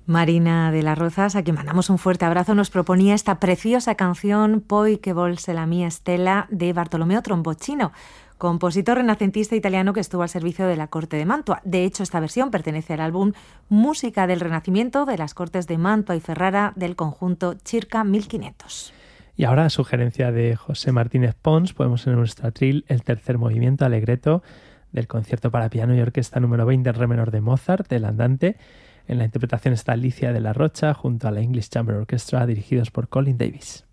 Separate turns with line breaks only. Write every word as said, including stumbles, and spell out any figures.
Marina de las Rozas, a quien mandamos un fuerte abrazo, nos proponía esta preciosa canción Poi che volse la mia stella de Bartolomeo Tromboccino, compositor renacentista italiano que estuvo al servicio de la corte de Mantua. De hecho, esta versión pertenece al álbum Música del Renacimiento de las Cortes de Mantua y Ferrara del conjunto Circa mil quinientos.
Y ahora, a sugerencia de José Martínez Pons, podemos en nuestro atril el tercer movimiento allegretto del concierto para piano y orquesta número veinte en re menor de Mozart, del Andante. En la interpretación está Alicia de la Rocha junto a la English Chamber Orchestra, dirigidos por Colin Davis.